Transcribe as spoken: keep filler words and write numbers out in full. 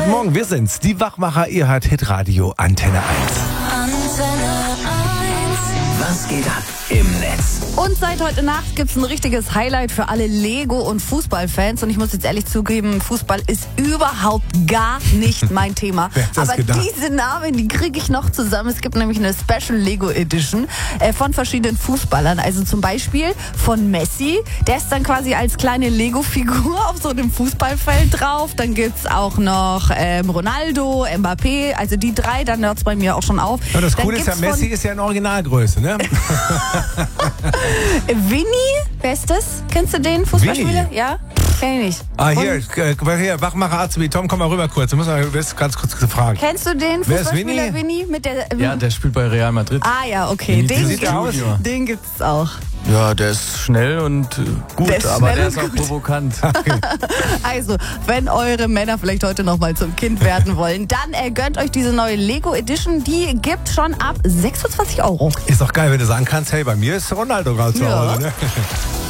Guten Morgen, wir sind's, die Wachmacher, ihr hört Hitradio Antenne eins. Antenne eins. Was geht ab im Netz? Und seit heute Nacht gibt's ein richtiges Highlight für alle Lego- und Fußballfans. Und ich muss jetzt ehrlich zugeben, Fußball ist überhaupt gar nicht mein Thema. Wer hätte das Aber gedacht? diese Namen, die kriege ich noch zusammen. Es gibt nämlich eine Special Lego Edition äh, von verschiedenen Fußballern. Also zum Beispiel von Messi. Der ist dann quasi als kleine Lego-Figur auf so einem Fußballfeld drauf. Dann gibt's auch noch ähm, Ronaldo, Mbappé. Also die drei, dann hört's bei mir auch schon auf. Ja, das Dann Coole ist ja, gibt's von Messi ist ja in Originalgröße, ne? Winnie, wer ist das? Kennst du den Fußballspieler? Winnie? Ja? Kenn ich nicht. Ah, hier, Und, äh, hier Wachmacher Azubi, Tom, komm mal rüber kurz. Du musst mal das ganz kurz fragen. kennst du den Wer ist Fußballspieler Winnie? Winnie? Mit der, ähm, Ja, der spielt bei Real Madrid. ah ja, okay. Wie Den, sieht der aus? den gibt's auch. Ja, der ist schnell und äh, gut, Der ist aber schnell der und ist auch gut. provokant. Also, wenn eure Männer vielleicht heute noch mal zum Kind werden wollen, dann äh, gönnt euch diese neue Lego Edition. Die gibt schon ab sechsundzwanzig Euro. Ist doch geil, wenn du sagen kannst, hey, bei mir ist Ronaldo gerade zu Ja. Hause, ne?